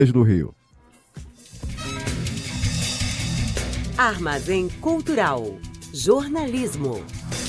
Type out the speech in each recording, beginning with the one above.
no Rio. Armazém Cultural. Jornalismo.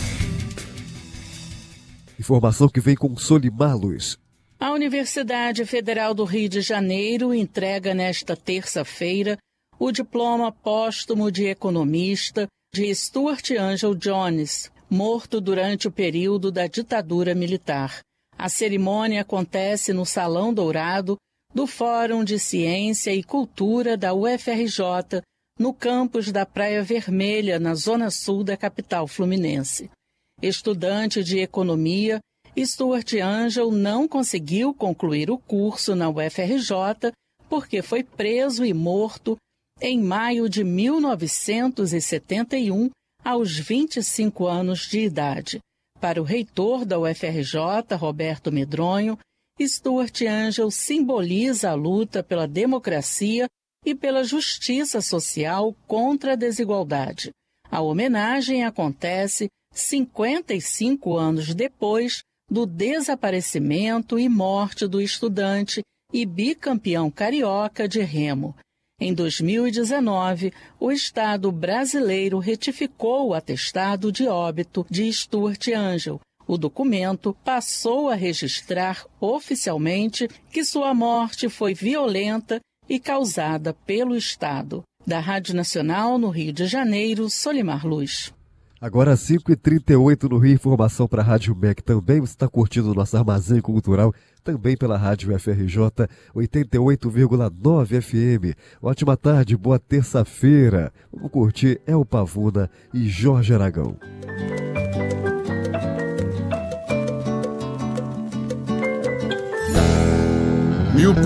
Informação que vem com Solimar Luz. A Universidade Federal do Rio de Janeiro entrega nesta terça-feira o diploma póstumo de economista de Stuart Angel Jones, morto durante o período da ditadura militar. A cerimônia acontece no Salão Dourado do Fórum de Ciência e Cultura da UFRJ, no campus da Praia Vermelha, na zona sul da capital fluminense. Estudante de economia, Stuart Angel não conseguiu concluir o curso na UFRJ porque foi preso e morto em maio de 1971, aos 25 anos de idade. Para o reitor da UFRJ, Roberto Medronho, Stuart Angel simboliza a luta pela democracia e pela justiça social contra a desigualdade. A homenagem acontece 55 anos depois do desaparecimento e morte do estudante e bicampeão carioca de remo. Em 2019, o Estado brasileiro retificou o atestado de óbito de Stuart Angel. O documento passou a registrar oficialmente que sua morte foi violenta e causada pelo Estado. Da Rádio Nacional, no Rio de Janeiro, Solimar Luz. Agora 5h38 no Rio, informação para a Rádio MEC também. Você está curtindo o nosso Armazém Cultural, também pela Rádio FRJ 88,9 FM. Ótima tarde, boa terça-feira. Vamos curtir El Pavuna e Jorge Aragão.